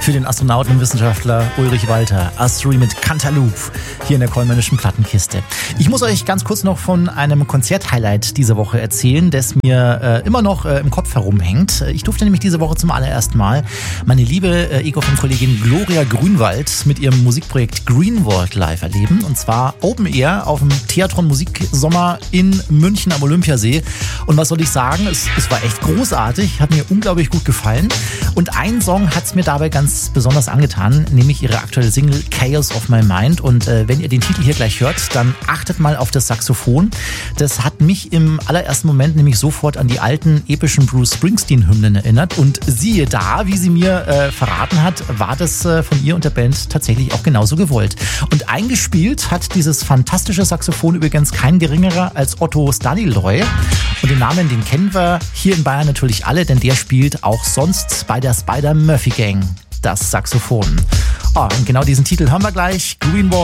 für den Astronauten und Wissenschaftler Ulrich Walter. Astri mit Cantaloupe hier in der Kollmannischen Plattenkiste. Ich muss euch ganz kurz noch von einem Konzerthighlight dieser Woche erzählen, das mir immer noch im Kopf herumhängt. Ich durfte nämlich diese Woche zum allerersten Mal meine liebe Ecofm-Kollegin Gloria Grünwald mit ihrem Musikprojekt Greenwald live erleben. Und zwar Open Air auf dem Theatron Musiksommer in München am Olympiasee. Und was soll ich sagen? Es war echt großartig, hat mir unglaublich gut gefallen. Und ein Song hat es mir dabei ganz besonders angetan, nämlich ihre aktuelle Single Chaos of My Mind. Und wenn ihr den Titel hier gleich hört, dann achtet mal auf das Saxophon. Das hat mich im allerersten Moment nämlich sofort an die alten epischen Bruce Springsteen-Hymnen erinnert. Und siehe da, wie sie mir verraten hat, war das von ihr und der Band tatsächlich auch genauso gewollt. Und eingespielt hat dieses fantastische Saxophon übrigens kein geringerer als Otto Staniloy. Und den Namen, den kennen wir hier in Bayern natürlich alle, denn der spielt auch sonst bei der Spider-Murphy Gang das Saxophon. Und genau diesen Titel hören wir gleich. Greenwald.